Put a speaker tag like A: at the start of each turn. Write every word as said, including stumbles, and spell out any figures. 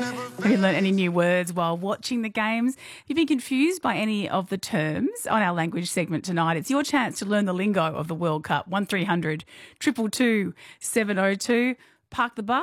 A: Have you learnt any new words while watching the games? Have you been confused by any of the terms? On our language segment tonight, it's your chance to learn the lingo of the World Cup. one three hundred two two two seven oh two. Park the bus.